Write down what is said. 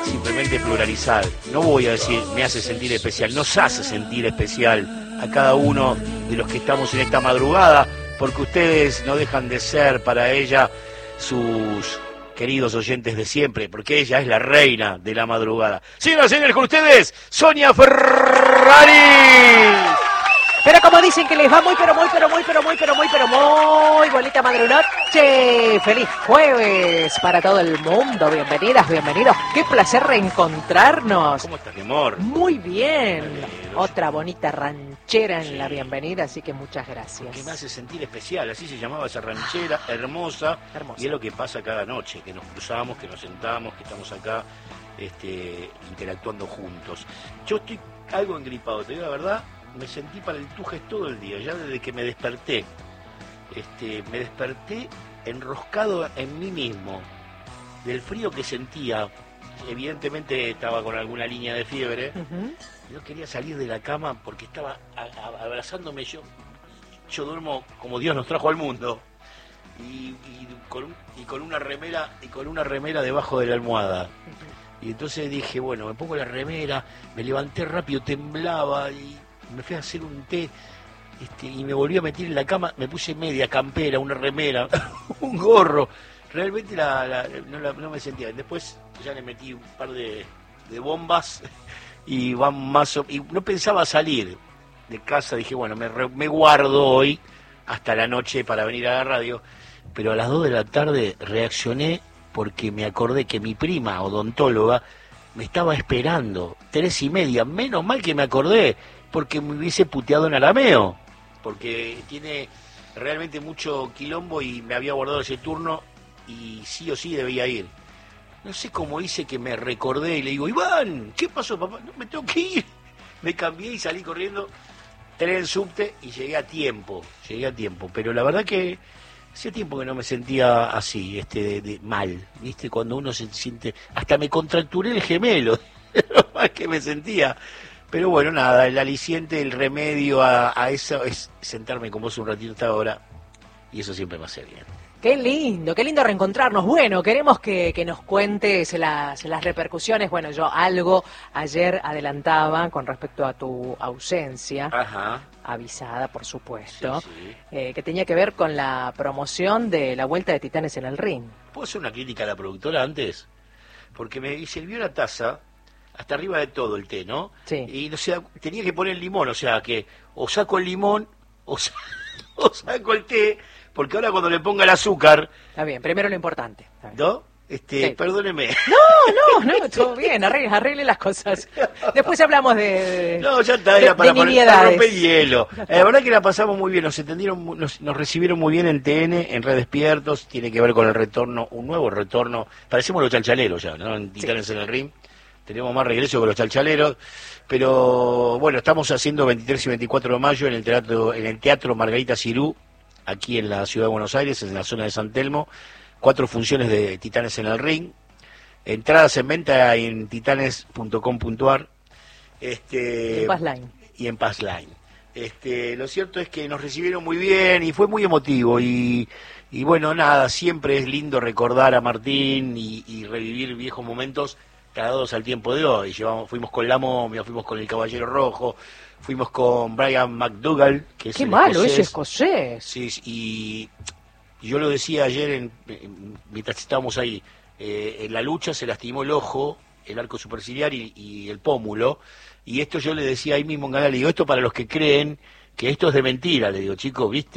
simplemente pluralizar. No voy a decir me hace sentir especial, nos hace sentir especial a cada uno de los que estamos en esta madrugada, porque ustedes no dejan de ser para ella sus queridos oyentes de siempre, porque ella es la reina de la madrugada. Señoras y señores, con ustedes, Sonia Ferrari. Pero como dicen que les va muy bonita madrunoche. Feliz jueves para todo el mundo. Bienvenidas, bienvenidos. Qué placer reencontrarnos. ¿Cómo estás, mi amor? Muy bien. Otra bonita ranchera en la bienvenida, así que muchas gracias. Que me hace sentir especial, así se llamaba esa ranchera hermosa. Y es lo que pasa cada noche, que nos cruzamos, que nos sentamos, que estamos acá interactuando juntos. Yo estoy algo engripado, te digo la verdad. Me sentí para el Tujes todo el día, ya desde que me desperté. Me desperté enroscado en mí mismo, del frío que sentía. Evidentemente estaba con alguna línea de fiebre. Yo quería salir de la cama porque estaba abrazándome. Yo duermo como Dios nos trajo al mundo. Y con una remera debajo de la almohada. Y entonces dije, bueno, me pongo la remera, me levanté rápido, temblaba y me fui a hacer un té y me volví a meter en la cama, me puse media campera, una remera, un gorro. Realmente no me sentía. Después ya le metí un par de bombas y y no pensaba salir de casa. Dije, bueno, me guardo hoy hasta la noche para venir a la radio. Pero a las 2 de la tarde reaccioné porque me acordé que mi prima odontóloga me estaba esperando, 3:30. Menos mal que me acordé, porque me hubiese puteado en arameo, porque tiene realmente mucho quilombo y me había guardado ese turno y sí o sí debía ir. No sé cómo hice que me recordé y le digo, Iván, ¿qué pasó, papá? No, me tengo que ir. Me cambié y salí corriendo, entré en subte y llegué a tiempo, pero la verdad que hacía tiempo que no me sentía así, mal, ¿viste? Cuando uno se siente, hasta me contracturé el gemelo, lo más que me sentía. Pero bueno, nada, el aliciente, el remedio a eso es sentarme con vos un ratito hasta ahora, y eso siempre me hace bien. Qué lindo reencontrarnos. Bueno, queremos que nos cuentes las repercusiones. Bueno, yo algo ayer adelantaba con respecto a tu ausencia. Ajá. Avisada, por supuesto, sí. Que tenía que ver con la promoción de la vuelta de Titanes en el Ring. ¿Puedo hacer una crítica a la productora antes? Porque me sirvió la taza hasta arriba de todo el té, ¿no? Sí. Y, o sea, tenía que poner limón, o sea, que o saco el limón o saco el té, porque ahora cuando le ponga el azúcar... Está bien, primero lo importante. ¿No? Sí. Perdóneme. No, todo bien, arregle las cosas. Después hablamos No, ya está, era para romper el hielo. La verdad que la pasamos muy bien, nos recibieron muy bien en TN, en Red Despiertos, tiene que ver con el retorno, un nuevo retorno, parecemos los chalchaleros ya, ¿no? En Titanes en el Ring. Tenemos más regreso que los chalchaleros, pero bueno, estamos haciendo 23 y 24 de mayo en el Teatro Margarita Cirú, aquí en la ciudad de Buenos Aires, en la zona de San Telmo, 4 funciones de Titanes en el Ring, entradas en venta en titanes.com.ar y en Passline. Lo cierto es que nos recibieron muy bien y fue muy emotivo y bueno, nada, siempre es lindo recordar a Martín y revivir viejos momentos dados al tiempo de hoy. Fuimos con La Momia, fuimos con El Caballero Rojo, fuimos con Brian McDougall, que es ¡qué malo, es escocés! Sí, y yo lo decía ayer mientras estábamos ahí, en la lucha se lastimó el ojo, el arco superciliar y el pómulo, y esto yo le decía ahí mismo en Canal, le digo, esto para los que creen que esto es de mentira, le digo, chicos, ¿viste?